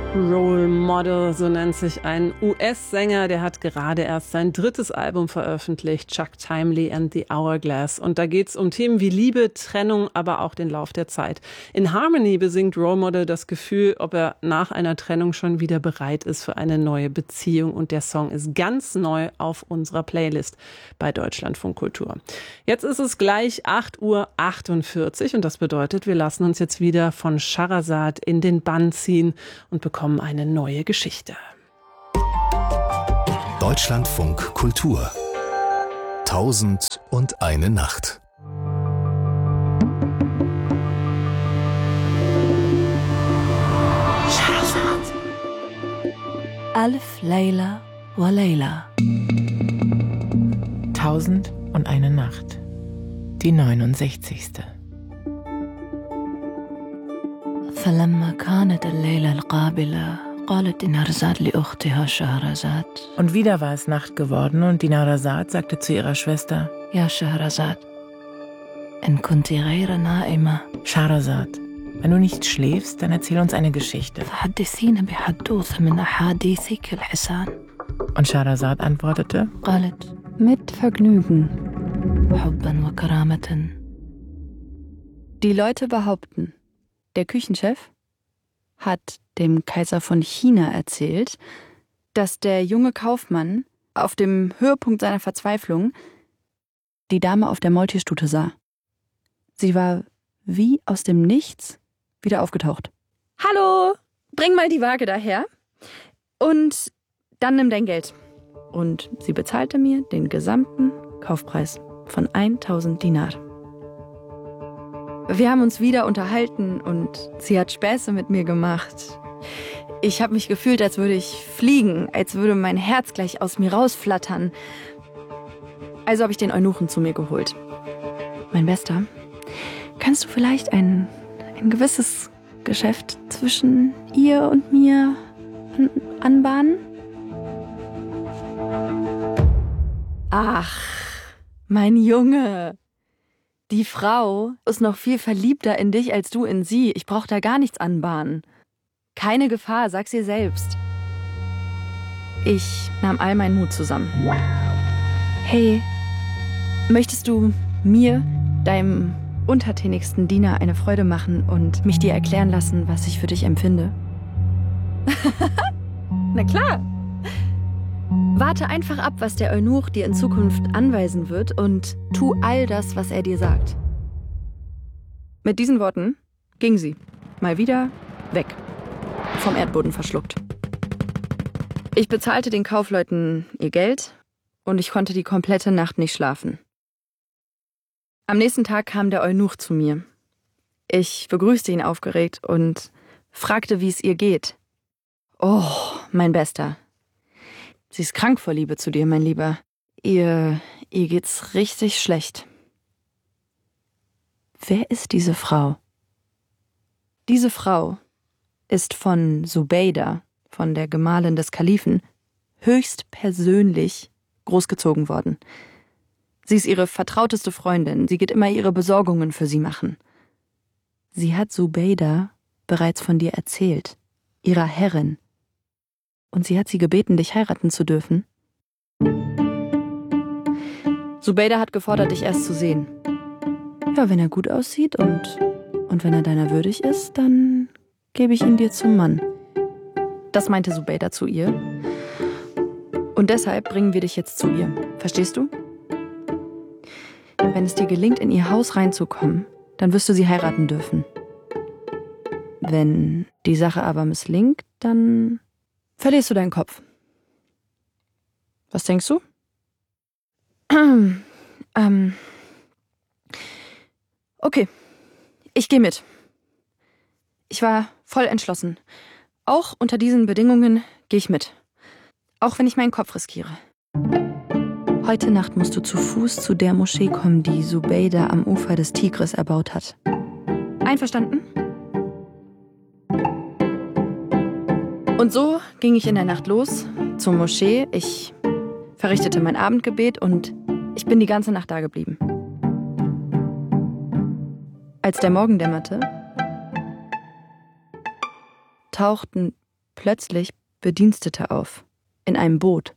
Role Model, so nennt sich ein US-Sänger, der hat gerade erst sein 3. Album veröffentlicht, Chuck Timely and the Hourglass. Und da geht's um Themen wie Liebe, Trennung, aber auch den Lauf der Zeit. In Harmony besingt Role Model das Gefühl, ob er nach einer Trennung schon wieder bereit ist für eine neue Beziehung. Und der Song ist ganz neu auf unserer Playlist bei Deutschlandfunk Kultur. Jetzt ist es gleich 8:48 Uhr und das bedeutet, wir lassen uns jetzt wieder von Scheherazad in den Bann ziehen und bekommen eine neue Geschichte. Deutschlandfunk Kultur 1001 Nacht. Scheherazad. Alf Layla wa Layla. 1001 Nacht. Die 69. فلما كانت الليلة القابلة قالت دينارزاد لأختها شهرزاد. Und wieder war es Nacht geworden und Dinarzad sagte zu ihrer Schwester: يا شهرزاد إن كنت غير نائمة Scheherazad, wenn du nicht schläfst, dann erzähl uns eine Geschichte. فحدثينا بحدوث من أحاديثك الحسان. Und Scheherazad antwortete: قالت mit Vergnügen حبا وكرامة. Die Leute behaupten, der Küchenchef hat dem Kaiser von China erzählt, dass der junge Kaufmann auf dem Höhepunkt seiner Verzweiflung die Dame auf der Maultierstute sah. Sie war wie aus dem Nichts wieder aufgetaucht. Hallo, bring mal die Waage daher und dann nimm dein Geld. Und sie bezahlte mir den gesamten Kaufpreis von 1000 Dinar. Wir haben uns wieder unterhalten und sie hat Späße mit mir gemacht. Ich habe mich gefühlt, als würde ich fliegen, als würde mein Herz gleich aus mir rausflattern. Also habe ich den Eunuchen zu mir geholt. Mein Bester, kannst du vielleicht ein gewisses Geschäft zwischen ihr und mir anbahnen? Ach, mein Junge. Die Frau ist noch viel verliebter in dich als du in sie. Ich brauche da gar nichts anbahnen. Keine Gefahr, sag's ihr selbst. Ich nahm all meinen Mut zusammen. Hey, möchtest du mir, deinem untertänigsten Diener, eine Freude machen und mich dir erklären lassen, was ich für dich empfinde? Na klar. Warte einfach ab, was der Eunuch dir in Zukunft anweisen wird und tu all das, was er dir sagt. Mit diesen Worten ging sie, mal wieder, weg, vom Erdboden verschluckt. Ich bezahlte den Kaufleuten ihr Geld und ich konnte die komplette Nacht nicht schlafen. Am nächsten Tag kam der Eunuch zu mir. Ich begrüßte ihn aufgeregt und fragte, wie es ihr geht. Oh, mein Bester. Sie ist krank vor Liebe zu dir, mein Lieber. Ihr geht's richtig schlecht. Wer ist diese Frau? Diese Frau ist von Zubeida, von der Gemahlin des Kalifen, höchstpersönlich großgezogen worden. Sie ist ihre vertrauteste Freundin. Sie geht immer ihre Besorgungen für sie machen. Sie hat Zubeida bereits von dir erzählt, ihrer Herrin. Und sie hat sie gebeten, dich heiraten zu dürfen. Zubeida hat gefordert, dich erst zu sehen. Ja, wenn er gut aussieht und wenn er deiner würdig ist, dann gebe ich ihn dir zum Mann. Das meinte Zubeida zu ihr. Und deshalb bringen wir dich jetzt zu ihr. Verstehst du? Wenn es dir gelingt, in ihr Haus reinzukommen, dann wirst du sie heiraten dürfen. Wenn die Sache aber misslingt, dann verlierst du deinen Kopf. Was denkst du? Okay, ich gehe mit. Ich war voll entschlossen. Auch unter diesen Bedingungen gehe ich mit. Auch wenn ich meinen Kopf riskiere. Heute Nacht musst du zu Fuß zu der Moschee kommen, die Zubeida am Ufer des Tigris erbaut hat. Einverstanden? Und so ging ich in der Nacht los zur Moschee. Ich verrichtete mein Abendgebet und ich bin die ganze Nacht da geblieben. Als der Morgen dämmerte, tauchten plötzlich Bedienstete auf, in einem Boot.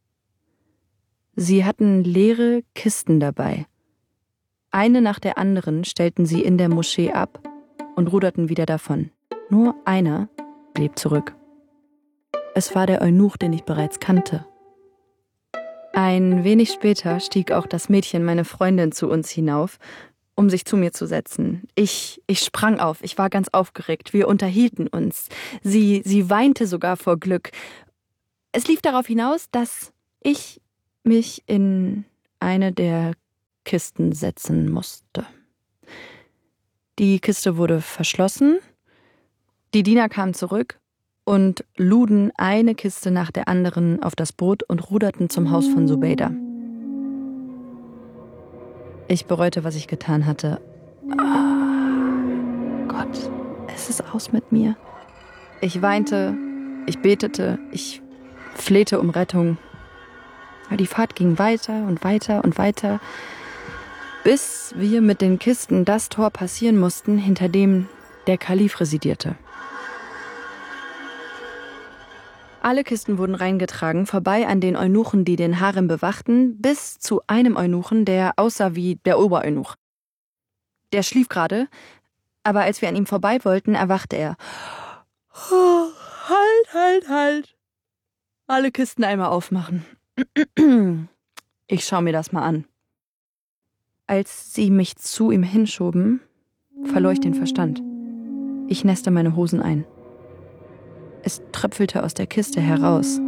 Sie hatten leere Kisten dabei. Eine nach der anderen stellten sie in der Moschee ab und ruderten wieder davon. Nur einer blieb zurück. Es war der Eunuch, den ich bereits kannte. Ein wenig später stieg auch das Mädchen, meine Freundin, zu uns hinauf, um sich zu mir zu setzen. Ich sprang auf, ich war ganz aufgeregt. Wir unterhielten uns. Sie weinte sogar vor Glück. Es lief darauf hinaus, dass ich mich in eine der Kisten setzen musste. Die Kiste wurde verschlossen. Die Diener kamen zurück und luden eine Kiste nach der anderen auf das Boot und ruderten zum Haus von Zubeida. Ich bereute, was ich getan hatte. Gott, es ist aus mit mir. Ich weinte, ich betete, ich flehte um Rettung. Aber die Fahrt ging weiter und weiter und weiter, bis wir mit den Kisten das Tor passieren mussten, hinter dem der Kalif residierte. Alle Kisten wurden reingetragen, vorbei an den Eunuchen, die den Harem bewachten, bis zu einem Eunuchen, der aussah wie der Obereunuch. Der schlief gerade, aber als wir an ihm vorbei wollten, erwachte er. Oh, halt. Alle Kisten einmal aufmachen. Ich schau mir das mal an. Als sie mich zu ihm hinschoben, verlor ich den Verstand. Ich nässte meine Hosen ein. Es tröpfelte aus der Kiste heraus.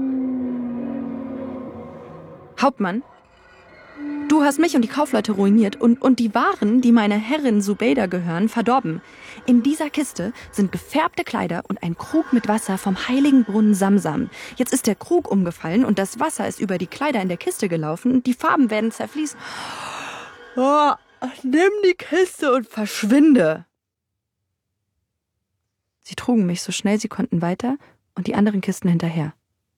Hauptmann, du hast mich und die Kaufleute ruiniert und die Waren, die meiner Herrin Zubeida gehören, verdorben. In dieser Kiste sind gefärbte Kleider und ein Krug mit Wasser vom heiligen Brunnen Samsam. Jetzt ist der Krug umgefallen und das Wasser ist über die Kleider in der Kiste gelaufen und die Farben werden zerfließen. Oh, nimm die Kiste und verschwinde! Sie trugen mich so schnell sie konnten weiter und die anderen Kisten hinterher.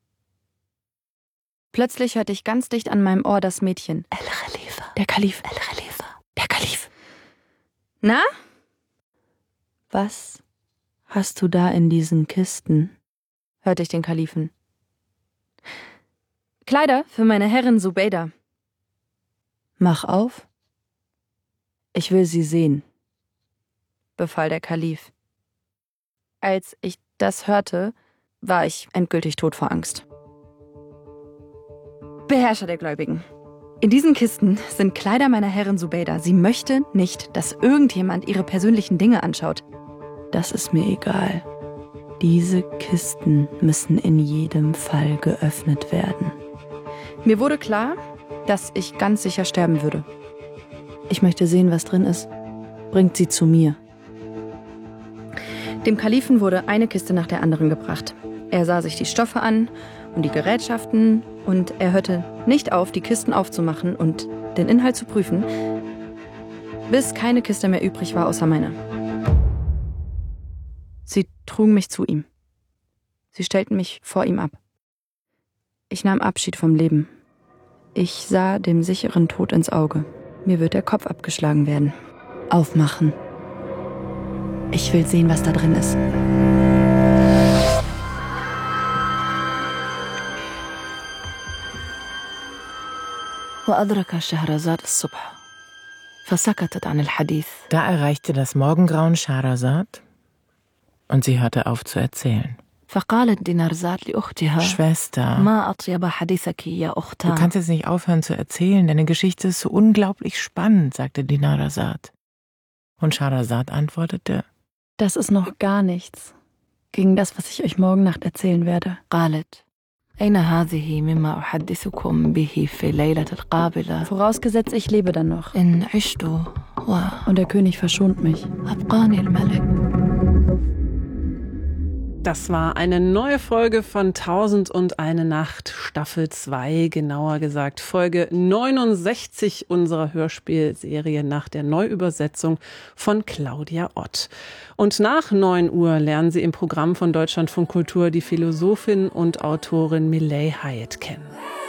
Plötzlich hörte ich ganz dicht an meinem Ohr das Mädchen. El-Khalifa. Der Kalif. El-Khalifa. Der Kalif. Na? Was hast du da in diesen Kisten? Hörte ich den Kalifen. Kleider für meine Herrin Zubeida. Mach auf. Ich will sie sehen, befahl der Kalif. Als ich das hörte, war ich endgültig tot vor Angst. Beherrscher der Gläubigen. In diesen Kisten sind Kleider meiner Herrin Zubeida. Sie möchte nicht, dass irgendjemand ihre persönlichen Dinge anschaut. Das ist mir egal. Diese Kisten müssen in jedem Fall geöffnet werden. Mir wurde klar, dass ich ganz sicher sterben würde. Ich möchte sehen, was drin ist. Bringt sie zu mir. Dem Kalifen wurde eine Kiste nach der anderen gebracht. Er sah sich die Stoffe an und die Gerätschaften und er hörte nicht auf, die Kisten aufzumachen und den Inhalt zu prüfen, bis keine Kiste mehr übrig war außer meiner. Sie trugen mich zu ihm. Sie stellten mich vor ihm ab. Ich nahm Abschied vom Leben. Ich sah dem sicheren Tod ins Auge. Mir wird der Kopf abgeschlagen werden. Aufmachen. Ich will sehen, was da drin ist. Da erreichte das Morgengrauen Schahrazad und sie hörte auf zu erzählen. Schwester, du kannst jetzt nicht aufhören zu erzählen, deine Geschichte ist so unglaublich spannend, sagte Dinarzad. Und Schahrazad antwortete: Das ist noch gar nichts gegen das, was ich euch morgen Nacht erzählen werde. Vorausgesetzt, ich lebe dann noch. Und der König verschont mich. Das war eine neue Folge von 1001 Nacht, Staffel 2, genauer gesagt Folge 69 unserer Hörspielserie nach der Neuübersetzung von Claudia Ott. Und nach 9 Uhr lernen Sie im Programm von Deutschlandfunk Kultur die Philosophin und Autorin Miley Hyatt kennen.